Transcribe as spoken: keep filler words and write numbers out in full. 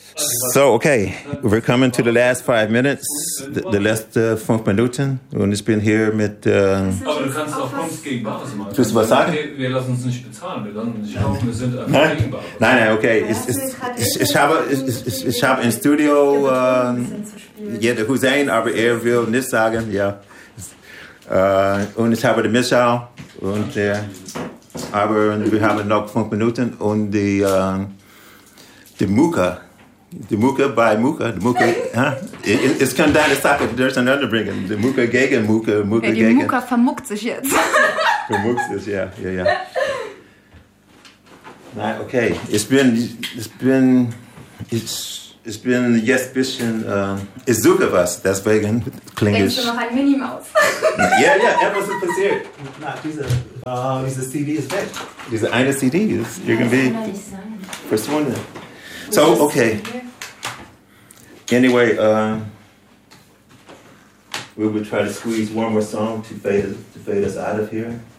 So, okay, we're coming to the last five minutes, the, the last uh, fünf Minuten. Und ich bin hier mit... Uh, Aber du kannst auch Kunst gegen Bares machen. Willst du was sagen? Wir, wir lassen uns nicht bezahlen, wir lassen uns nicht kaufen, wir sind einfach gegen Bares. Nein, nein, okay. Ich, ich, ich, ich, habe, ich, ich, ich habe im Studio uh, jeder Hussein, aber er will nicht sagen, ja. Uh, und ich habe den Michal, und, uh, aber wir haben noch fünf Minuten und die, uh, die Muka. De Muka bij Muka. De Muka, huh? Es kann deine Sache durcheinander bringen. De Muka gegen Muka, Muka ja, die gegen... Muka vermuckt sich jetzt. Vermuckt sich, ja, ja, ja. Nein, okay. Ich bin, ich bin, ich, ich bin jetzt ein bisschen, uh, ich suche was, deswegen klinge ich... Denkst du noch an Minimaus? Ja, ja, etwas ist passiert. Na, diese, uh, diese C D ist weg. Diese eine C D ist irgendwie verschwunden. So, okay. Anyway, uh, we would try to squeeze one more song to fade, to fade us out of here.